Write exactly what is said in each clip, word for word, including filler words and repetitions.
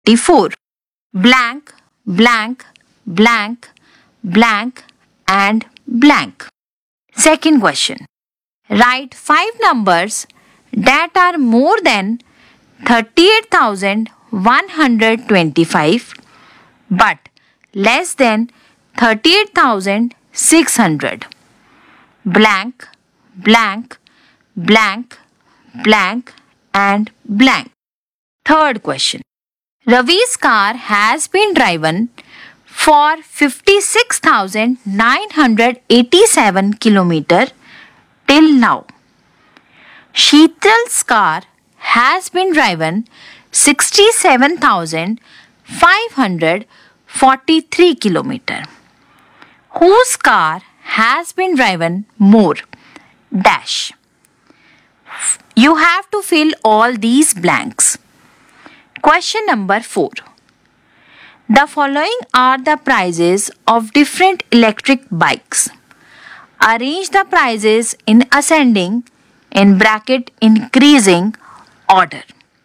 forty-four. Blank, blank, blank, blank and blank. Second question. Write five numbers that are more than thirty-eight thousand one hundred twenty-five but less than thirty-eight thousand six hundred. Blank, blank, blank, blank and blank. Third question. Ravi's car has been driven for fifty-six thousand nine hundred eighty-seven kilometers till now. Sheetal's car has been driven sixty-seven thousand five hundred forty-three kilometers. Whose car has been driven more? Dash. You have to fill all these blanks. Question number four. The following are the prices of different electric bikes. Arrange the prices in ascending in bracket increasing order.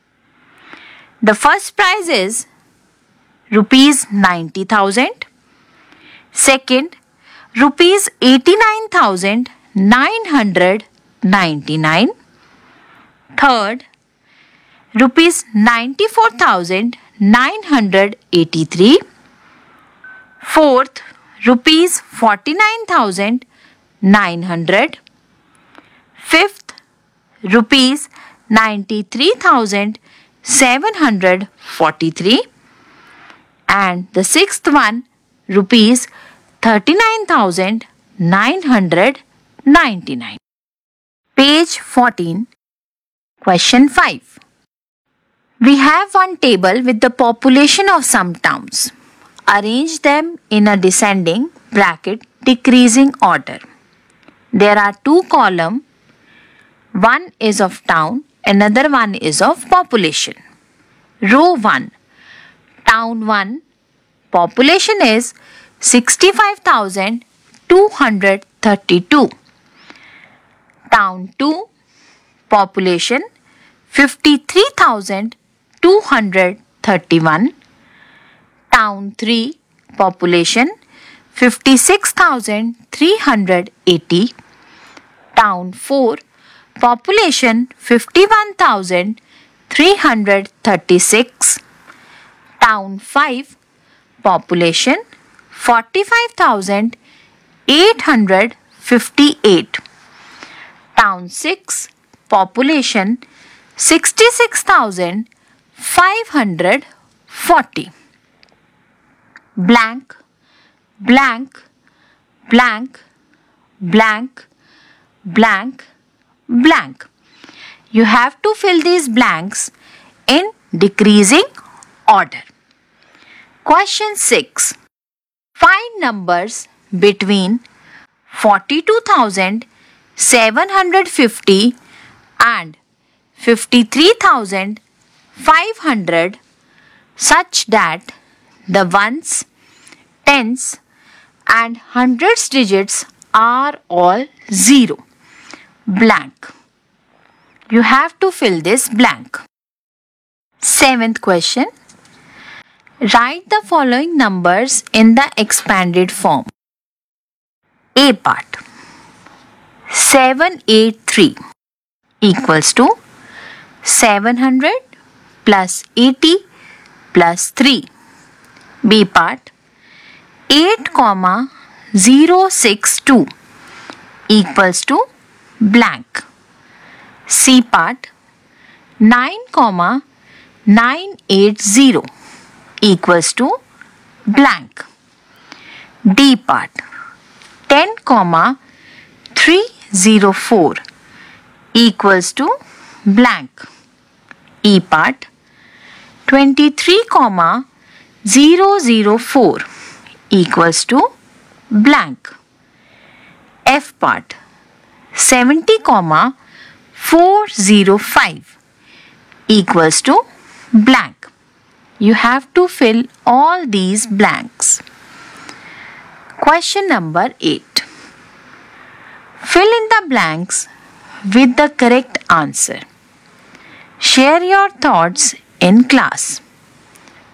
The first price is rupees ninety thousand. Second, rupees eighty-nine thousand nine hundred ninety-nine. Third, rupees ninety-four thousand nine hundred eighty-three. Fourth, rupees forty-nine thousand nine hundred. Fifth, rupees ninety-three thousand seven hundred forty-three. And the sixth one, rupees thirty-nine thousand nine hundred ninety-nine. Page fourteen. Question five. We have one table with the population of some towns. Arrange them in a descending bracket decreasing order. There are two columns. One is of town, another one is of population. Row one. Town one. Population is sixty-five thousand two hundred thirty-two. Town two. Population fifty-three thousand two hundred thirty-one. Town three. Population fifty-six thousand three hundred eighty. Town four. Population fifty-one thousand three hundred thirty-six. Town five. Population forty-five thousand eight hundred fifty-eight. Town six. Population sixty-six thousand five hundred forty. Blank, blank, blank, blank, blank, blank. You have to fill these blanks in decreasing order. Question six. Find numbers between forty-two thousand seven hundred fifty and fifty-three thousand five hundred such that the ones, tens and hundreds digits are all zero. Blank. You have to fill this blank. Seventh question. Write the following numbers in the expanded form. A part. seven eighty-three equals to seven hundred plus eighty plus three. B part. eight comma zero six two equals to blank. C part. nine comma nine eighty equals to blank. D part. ten comma three oh four equals to blank. E part. twenty-three comma zero zero four equals to blank. F part. seventy comma four oh five equals to blank. You have to fill all these blanks. Question number eight. Fill in the blanks with the correct answer. Share your thoughts in class.